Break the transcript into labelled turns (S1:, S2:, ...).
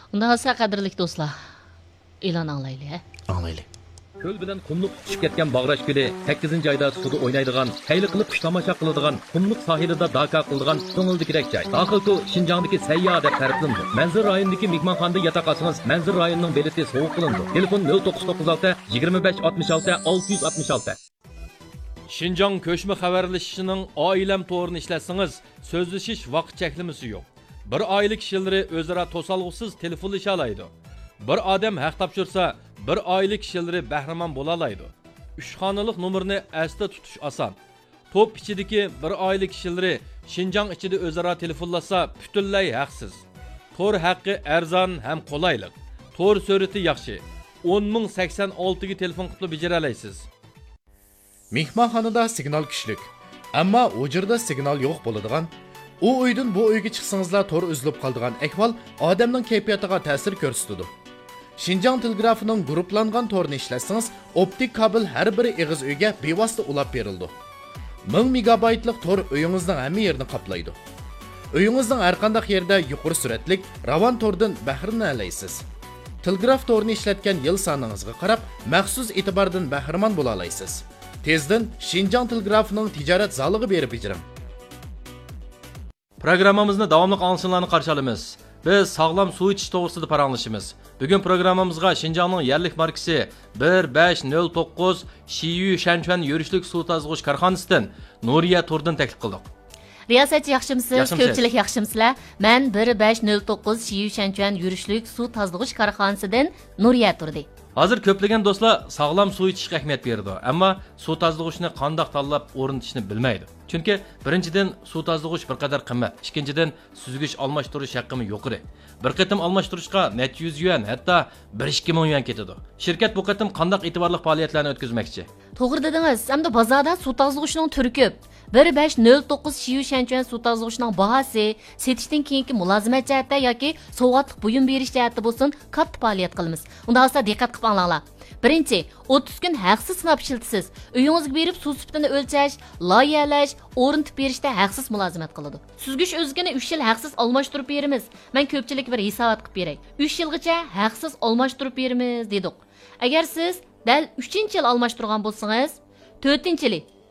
S1: Unda olsa qadrlik do'stlar, e'lon anglayli.
S2: Anglayli.
S3: Ko'l bilan qumliq tushib ketgan Bag'rash ko'li 8-oyda suvda o'ynaydigan, hayli qilib qush tomosha qiladigan, qumliq sohilida daka qiladigan ko'ngildikirek joy. Daxilku Şinjangdagi sayyoh deb ta'riflandi. Manzil rayonidagi mehmonxonada yotoq olsangiz, Manzil rayonining beleti sovuq qilindi. Telefon 0996 25 66 666. Şinjang ko'chma xabarlashishining oilam to'g'rini ishlatsangiz, so'zlashish vaqt cheklimasi yo'q. Bir oila kishilari o'zaro to'solg'usiz telefonlasha oladi. Bir odam haq topshirsa, bir oila kishilari bahramon bo'la oladi. 3 xonalik nomerni asda tutish oson. Top ichidagi bir oila kishilari Şinjang ichida o'zaro telefonlasa, butunlay haqsiz. Tor haqqi arzon ham qulaylik. Tor surati yaxshi. 10.086 ga telefon qilib bejara olasiz.
S2: Mehmonxonada signal kuchlik. Ammo u yerda signal yo'q bo'ladigan, u uydan bu uyga chiqsangizlar tor uzilib qoladigan ahvol odamning kayfiyatiga ta'sir ko'rsatadi. Şinjang telegrafining guruhlangan torini ishlatsangiz, optik kabel har bir eg'iz uyga bevosita ulab berildi. 1000 megabaytlik tor uyingizning hamma yerini qoplaydi. Uyingizning har qanday yerda yuqori suratlik ravon tordan bahramon olasizsiz. Telegraf torini ishlatgan yil soningizga qarab, maxsus e'tibordan bahramon bo'la olasiz. Tezdan Şinjang telegrafining tijorat zaliga berib bejiring.
S3: Programmamizni davomli anglashlarni qarshi olamiz. Biz sog'lom suv ichish to'g'risida paranglashimiz. Bugun programmamizga Şinjangning yerlik markasi 1509 Shiyu Shanchuan yurishlik suv tozg'ich korxonasidan Nuriya Turdan taklif qildik.
S1: Riyosatchi yaxshimisiz? Ko'pchilik yaxshimisizlar? Men 1509 Shiyu Shanchuan yurishlik suv tozg'ich korxonasidan Nuriya Turdi.
S3: Hozir ko'plagan do'stlar sog'lom suv ichishga ahamiyat berdi, ammo suv tozg'ichni qanday tanlab o'rnatishni bilmaydi. Chunki birinchidan suv tozg'ich bir qadar qimmat, ikkinchidan suzgich almashtirish haqqimi yuqori. Bir qatim almashtirishga net 100 yuan, hatto 1-2 ming yuan ketadi. Shirkat bu qatim qanday e'tiborli faoliyatlarni o'tkazmoqchi?
S1: To'g'ri dedingiz. Hamda bozorda suv tozg'ichning turi ko'p. 1509 Shiyu Shanchuan suv tozg'ichning bahasi setishdan keyingi mulozimat jihatda yoki sovg'atlik buyum berish jihatda bo'lsin, katta faoliyat qilamiz. Unda olsa diqqat qilib anglanglar. Birinchi, 30 kun haqsiz sinab ishlatasiz. Uyingizga berib suv sifatini o'lchash, loyihalash, o'rnatib berishda haqsiz mulozimat qiladi. Suzgich o'zgini 3 yil haqsiz almashtirib beramiz. Men ko'pchilik bir hisobot qilib beray. 3 yilgacha haqsiz almashtirib beramiz dedik. Agar siz dal 3-yil almashtirgan bo'lsangiz, 4-yili